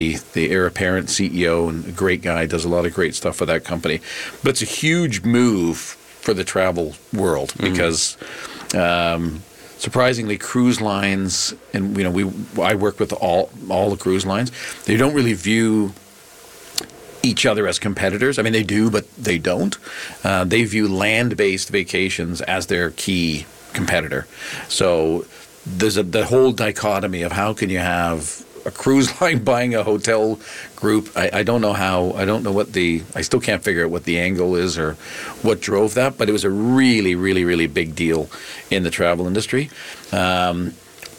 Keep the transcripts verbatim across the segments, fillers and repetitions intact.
the, the heir apparent C E O and a great guy, does a lot of great stuff for that company. But it's a huge move for the travel world because um, surprisingly, cruise lines, and you know, we I work with all all the cruise lines. They don't really view each other as competitors. I mean, they do, but they don't. Uh, they view land-based vacations as their key competitor. So there's a, the whole dichotomy of how can you have a cruise line buying a hotel group. I, I don't know how, I don't know what the, I still can't figure out what the angle is or what drove that, but it was a really, really, really big deal in the travel industry. Um,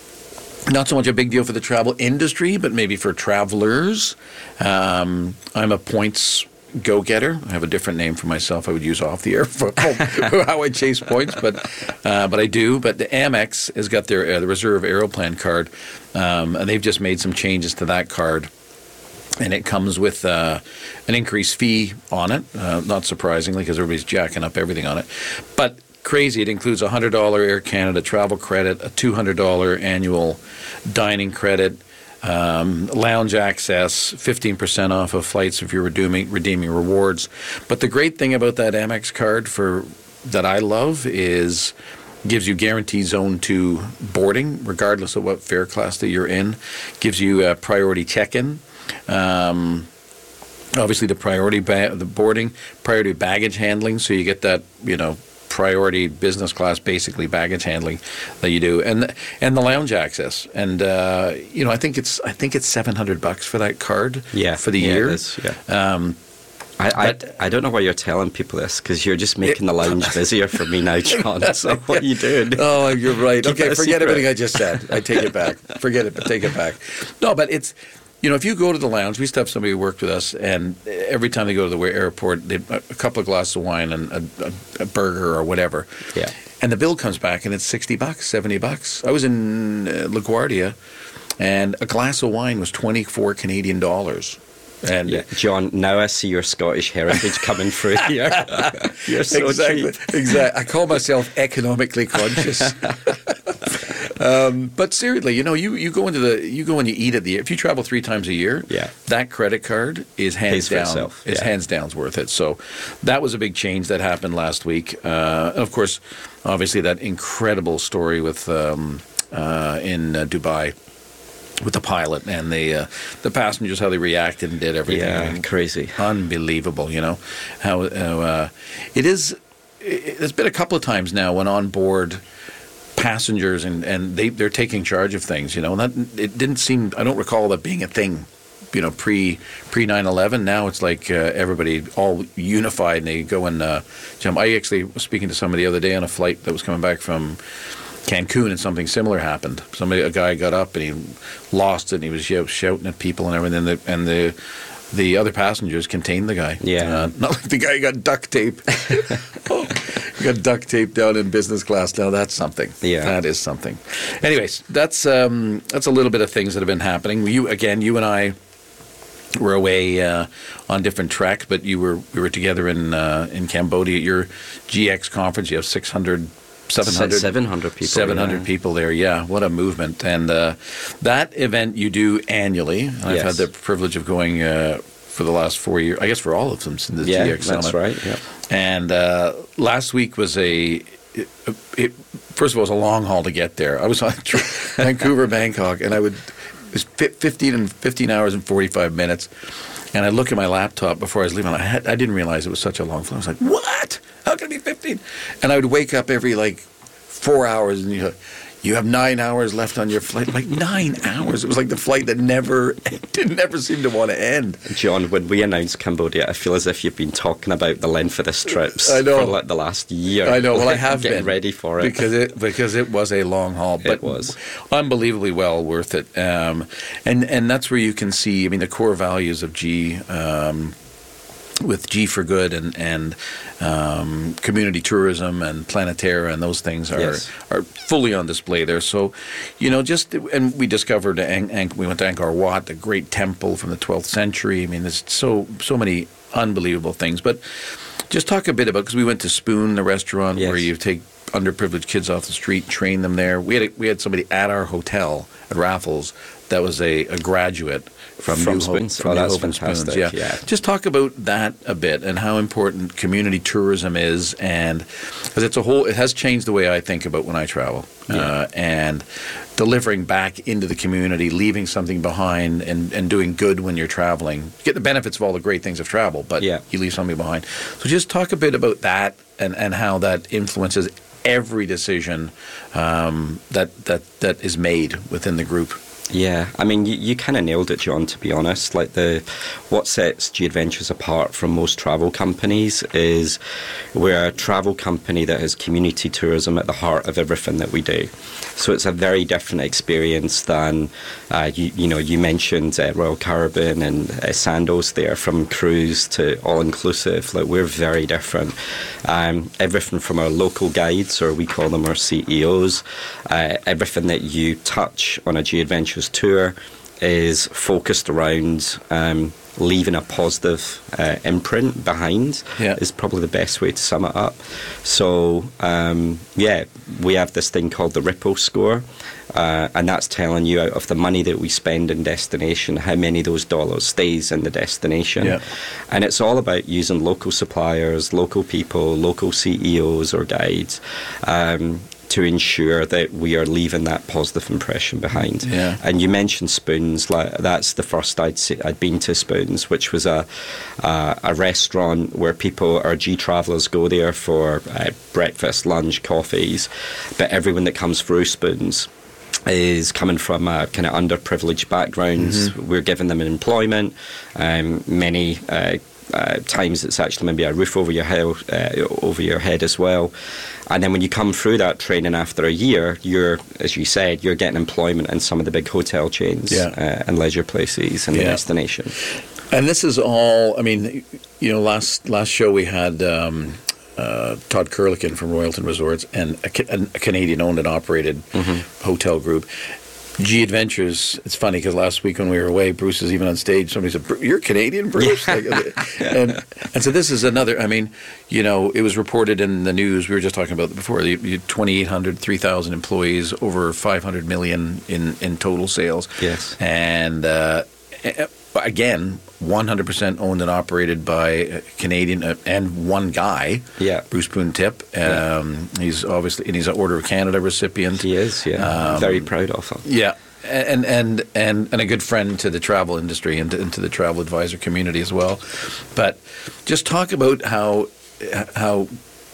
Not so much a big deal for the travel industry, but maybe for travelers. Um, I'm a points go-getter. I have a different name for myself I would use off the air for how I chase points, but uh, but I do. But the Amex has got their uh, the Reserve Aeroplan card, um, and they've just made some changes to that card. And it comes with uh, an increased fee on it, uh, not surprisingly, because everybody's jacking up everything on it. But crazy, it includes a one hundred dollars Air Canada travel credit, a two hundred dollars annual dining credit, um, lounge access, fifteen percent off of flights if you're redeeming, redeeming rewards. But the great thing about that Amex card for that I love is gives you guaranteed zone two boarding, regardless of what fare class that you're in, gives you a priority check-in. Um, obviously, the priority ba- the boarding, priority baggage handling, so you get that, you know, priority business class, basically baggage handling that you do, and and the lounge access, and uh, you know, I think it's I think it's seven hundred bucks for that card, yeah, for the yeah, year. It is, yeah. Um, I, I, I don't know why you're telling people this, because you're just making the lounge busier for me now, John. So what are you doing? Oh, you're right. Keep Okay, it a forget secret. everything I just said. I take it back. Forget it, but take it back. No, but it's, you know, if you go to the lounge, we used to have somebody who worked with us, and every time they go to the airport, they a couple of glasses of wine and a, a, a burger or whatever. Yeah. And the bill comes back, and it's sixty bucks, seventy bucks. I was in uh, LaGuardia, and a glass of wine was twenty-four Canadian dollars. And yeah, John, now I see your Scottish heritage coming through here. You're so exactly, cheap. exactly. I call myself economically conscious. um, but seriously, you know, you, you go into the you go and you eat at the if you travel three times a year, yeah. that credit card is hands Pays for down itself. is Yeah. hands down worth it. So that was a big change that happened last week. Uh, and of course, obviously that incredible story with um, uh, in uh, Dubai. With the pilot and the uh, the passengers, how they reacted and did everything. Yeah, I mean, crazy, unbelievable. You know how, how uh, it is. It, there's been a couple of times now when on board passengers and, and they they're taking charge of things. You know, and that it didn't seem. I don't recall that being a thing. You know, pre pre nine eleven. Now it's like uh, everybody all unified and they go and uh, jump. I actually was speaking to somebody the other day on a flight that was coming back from Cancun, and something similar happened. Somebody, a guy got up and he lost it, and he was you know, shouting at people and everything. And the, and the the other passengers contained the guy. Yeah, uh, not like the guy got duct tape. oh, he got duct tape down in business class. Now that's something. Yeah, that is something. Anyways, that's um, that's a little bit of things that have been happening. You again, you and I were away uh, on different tracks, but you were we were together in uh, in Cambodia at your G X conference. You have six hundred. seven hundred, seven hundred people. seven hundred yeah. people there, yeah. What a movement. And uh, that event you do annually. And I've yes. had the privilege of going uh, for the last four years, I guess for all of them since the yeah, G X Summit. that's right, yeah. And uh, last week was a, it, it, first of all, it was a long haul to get there. I was on Vancouver, Bangkok, and I would, it was fifteen, and fifteen hours and forty-five minutes. And I look at my laptop before I was leaving. I, had, I didn't realize it was such a long flight. I was like, what? How can it be fifteen? And I would wake up every, like, four hours, and you you have nine hours left on your flight. Like, nine hours? It was like the flight that never, did never seem to want to end. John, when we announced Cambodia, I feel as if you've been talking about the length of this trip I know. for like the last year. I know. Well, I have getting been. ready for it. Because it because it was a long haul. But it was. Unbelievably well worth it. Um, and, and that's where you can see, I mean, the core values of G, um, with G for Good and, and um, community tourism and Planetera and those things are yes. are fully on display there. So, you know, just, and we discovered, Ang- Ang- we went to Angkor Wat, the great temple from the twelfth century. I mean, there's so so many unbelievable things. But just talk a bit about, because we went to Spoon, the restaurant, yes. where you take underprivileged kids off the street, train them there. We had a, we had somebody at our hotel at Raffles that was a, a graduate from, From New Spoons? Hope, from Oh, New that's Hope and Spoons. fantastic, Yeah. yeah. Just talk about that a bit and how important community tourism is, and because it's a whole, it has changed the way I think about when I travel, Yeah. uh, and delivering back into the community, leaving something behind, and, and doing good when you're traveling. You get the benefits of all the great things of travel, but Yeah. you leave something behind. So just talk a bit about that and, and how that influences every decision um, that, that that is made within the group. Yeah, I mean, you, you kind of nailed it, John, to be honest. Like, the what sets G Adventures apart from most travel companies is we're a travel company that has community tourism at the heart of everything that we do. So it's a very different experience than, uh, you, you know, you mentioned uh, Royal Caribbean and uh, Sandos there, from cruise to all-inclusive. Like, we're very different. Um, everything from our local guides, or we call them our C E Os, uh, everything that you touch on a G Adventures tour is focused around um, leaving a positive uh, imprint behind. Yeah. Is probably the best way to sum it up. So um, yeah, we have this thing called the Ripple score, uh, and that's telling you, out of the money that we spend in destination, how many of those dollars stays in the destination. Yeah. And it's all about using local suppliers, local people, local C E Os or guides, um, to ensure that we are leaving that positive impression behind. Yeah. And you mentioned Spoons. Like, that's the first I'd se- I'd been to Spoons, which was a uh, a restaurant where people, our G travellers, go there for uh, breakfast, lunch, coffees, but everyone that comes through Spoons is coming from a kind of underprivileged backgrounds. Mm-hmm. We're giving them employment. Um, many uh, uh, times it's actually maybe a roof over your head, uh, over your head as well. And then when you come through that training after a year, you're, as you said, you're getting employment in some of the big hotel chains, Yeah. uh, and leisure places in Yeah. the destination. And this is all, I mean, you know, last last show we had um, uh, Todd Kurlikin from Royalton Resorts, and a, Ca- a Canadian-owned and operated Mm-hmm. hotel group. G Adventures, it's funny because last week when we were away, Bruce was even on stage. Somebody said, "You're Canadian, Bruce?" Like, and, and so this is another, I mean, you know, it was reported in the news. We were just talking about it before. The twenty-eight hundred, three thousand employees, over five hundred million in, in total sales. Yes. And uh, again, one hundred percent owned and operated by a Canadian uh, and one guy, Yeah. Bruce Poon-Tip. Um, Yeah. He's obviously, and he's an Order of Canada recipient. He is, yeah. Um, Very proud of him. Yeah, and and and and a good friend to the travel industry and to, and to the travel advisor community as well. But just talk about how how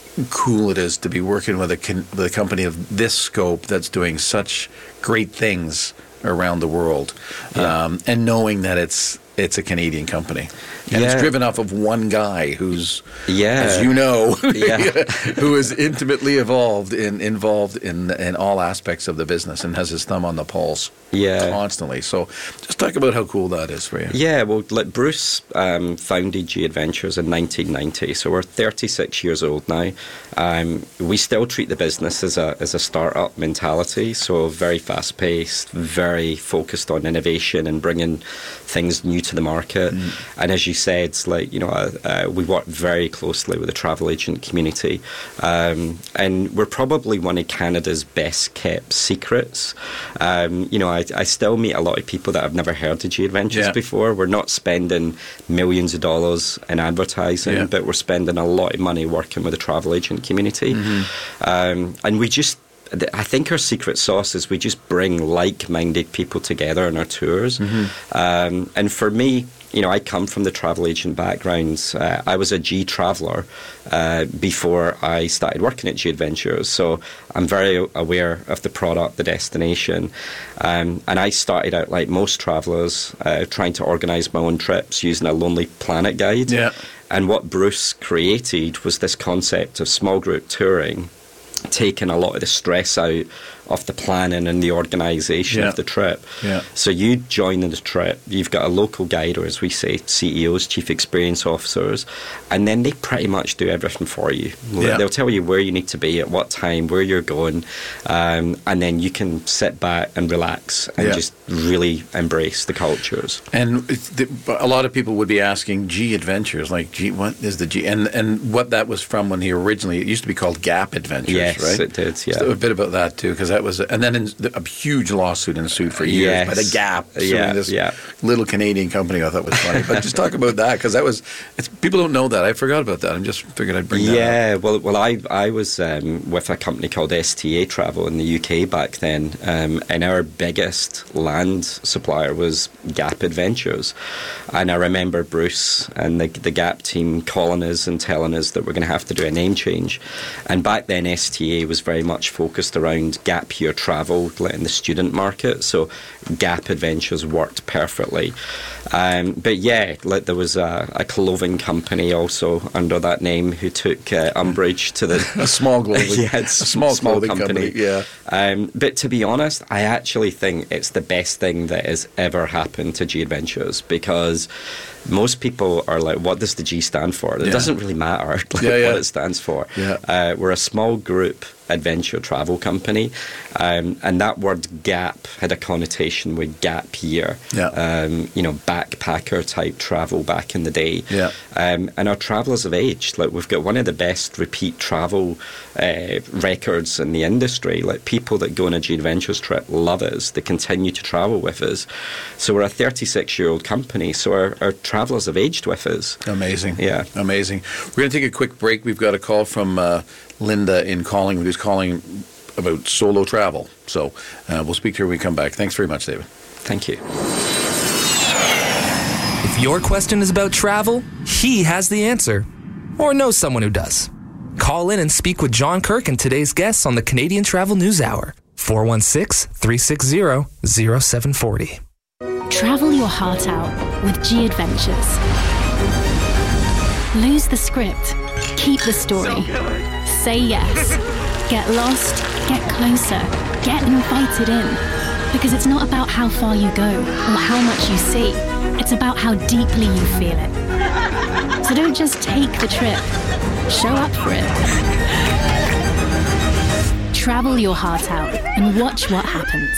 cool it is to be working with a con- with a company of this scope that's doing such great things around the world, Yeah. um, and knowing that it's it's a Canadian company. And Yeah. it's driven off of one guy who's, Yeah. as you know, Yeah. who is intimately involved in involved in in all aspects of the business and has his thumb on the pulse Yeah. constantly. So just talk about how cool that is for you. Yeah, well, like Bruce um, founded G Adventures in nineteen ninety, so we're thirty-six years old now. Um, we still treat the business as a as a startup mentality, so very fast paced, very focused on innovation and bringing things new to the market. Mm. And as you said, like, you know, uh, uh, we work very closely with the travel agent community, um, and we're probably one of Canada's best kept secrets. Um, you know, I, I still meet a lot of people that have never heard of G Adventures Yeah. before. We're not spending millions of dollars in advertising, Yeah. but we're spending a lot of money working with the travel agent community. Mm-hmm. Um, and we just, I think our secret sauce is we just bring like-minded people together on our tours. Mm-hmm. Um, and for me, you know, I come from the travel agent background. Uh, I was a G traveller uh, before I started working at G Adventures, so I'm very aware of the product, the destination. Um, and I started out like most travellers, uh, trying to organise my own trips using a Lonely Planet guide. Yeah. And what Bruce created was this concept of small group touring, taking a lot of the stress out of the planning and the organisation Yeah. of the trip. Yeah. So you join in the trip, you've got a local guide, or as we say, C E Os, Chief Experience Officers, and then they pretty much do everything for you. Yeah. They'll tell you where you need to be, at what time, where you're going, um, and then you can sit back and relax and Yeah. just really embrace the cultures. And it's the, a lot of people would be asking, G Adventures, like, G, what is the G? And and what that was from when he originally, it used to be called Gap Adventures, Yes, right? it did, yeah. So a bit about that too, because that was, and then in, a huge lawsuit ensued for years yes. by the Gap, suing yeah, this yeah. little Canadian company. I thought was funny, but just talk about that because that was it's, people don't know that. I forgot about that. I just figured I'd bring that yeah, up. well, well, I I was um, with a company called S T A Travel in the U K back then, um, and our biggest land supplier was Gap Adventures, and I remember Bruce and the the Gap team calling us and telling us that we're going to have to do a name change, and back then S T A was very much focused around gap year travel in the student market, so Gap Adventures worked perfectly. Um, but yeah, like there was a, a clothing company also under that name who took uh, umbrage to the a small clothing, yeah, a small, small clothing company. company. Yeah. Um, but to be honest, I actually think it's the best thing that has ever happened to G Adventures, because most people are like, what does the G stand for? It yeah. doesn't really matter like, yeah, yeah. what it stands for. Yeah. Uh, we're a small group adventure travel company, um, and that word gap had a connotation with gap year, yeah. um, you know, backpacker type travel back in the day. Yeah. Um, and our travellers have aged. Like, we've got one of the best repeat travel uh, records in the industry. Like, people that go on a G Adventures trip love us. They continue to travel with us. So we're a thirty-six-year-old company, so our, our travellers have aged with us. Amazing. Yeah. Amazing. We're going to take a quick break. We've got a call from uh, Linda in Collingwood, who's calling about solo travel. So uh, we'll speak to her when we come back. Thanks very much, David. Thank you. If your question is about travel, he has the answer, or knows someone who does. Call in and speak with John Kirk and today's guests on the Canadian Travel News Hour, four one six, three six zero, zero seven four zero. Travel your heart out with G Adventures. Lose the script. Keep the story. Say yes. Get lost. Get closer. Get invited in. Because it's not about how far you go or how much you see. It's about how deeply you feel it. So don't just take the trip. Show up for it. Travel your heart out and watch what happens.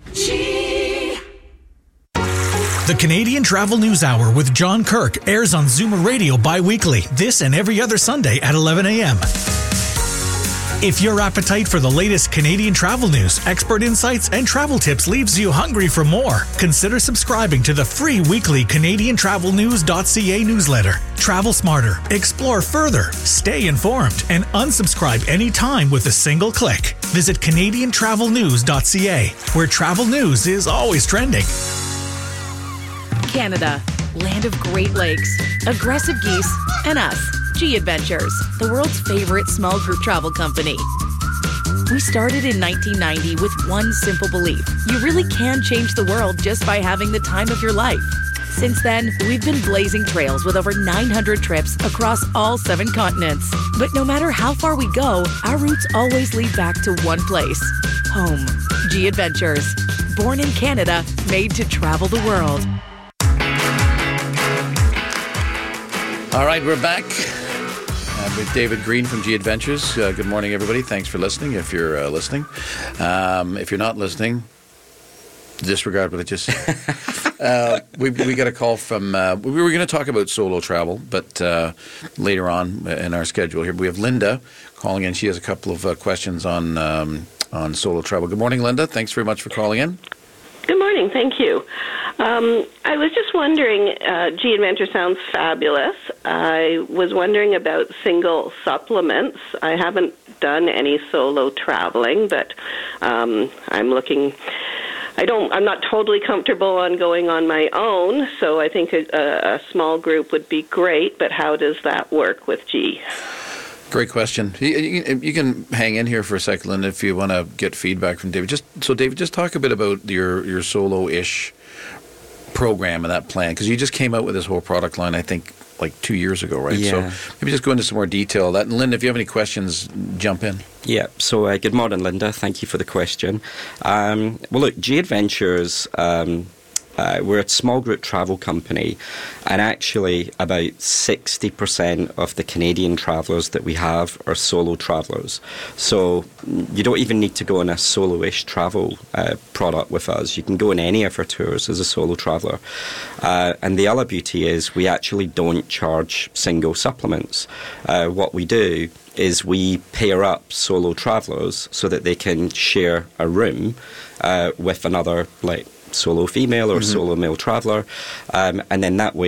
The Canadian Travel News Hour with John Kirk airs on Zoomer Radio bi-weekly, this and every other Sunday at eleven a.m. If your appetite for the latest Canadian travel news, expert insights, and travel tips leaves you hungry for more, consider subscribing to the free weekly Canadian Travel News dot c a newsletter. Travel smarter, explore further, stay informed, and unsubscribe anytime with a single click. Visit Canadian Travel News dot c a, where travel news is always trending. Canada, land of Great Lakes, aggressive geese, and us, G Adventures, the world's favorite small group travel company. We started in nineteen ninety with one simple belief: you really can change the world just by having the time of your life. Since then, we've been blazing trails with over nine hundred trips across all seven continents. But no matter how far we go, our routes always lead back to one place: home. G Adventures. Born in Canada, made to travel the world. All right, we're back uh, with David Green from G Adventures. Uh, good morning, everybody. Thanks for listening, if you're uh, listening. Um, if you're not listening, disregard what I just said. uh, we, we got a call from, uh, we were going to talk about solo travel, but uh, later on in our schedule here, we have Linda calling in. She has a couple of uh, questions on, um, on solo travel. Good morning, Linda. Thanks very much for calling in. Good morning. Thank you. Um, I was just wondering, uh, G Adventure sounds fabulous. I was wondering about single supplements. I haven't done any solo traveling, but um, I'm looking... I don't, I'm not totally comfortable on going on my own, so I think a, a small group would be great, but how does that work with G? Great question. You, you, you can hang in here for a second, Linda, if you want to get feedback from David. Just so, David, just talk a bit about your, your solo-ish program and that plan, because you just came out with this whole product line, I think, like two years ago, right? Yeah. So maybe just go into some more detail of that. And Linda, if you have any questions, jump in. Yeah, so uh, good morning, Linda. Thank you for the question. Um, well, look, G Adventures... Um, Uh, we're a small group travel company, and actually about sixty percent of the Canadian travellers that we have are solo travellers. So you don't even need to go on a solo-ish travel uh, product with us. You can go on any of our tours as a solo traveller. Uh, and the other beauty is we actually don't charge single supplements. Uh, what we do is we pair up solo travellers so that they can share a room uh, with another, like, solo female or mm-hmm. solo male traveller, um, and then that way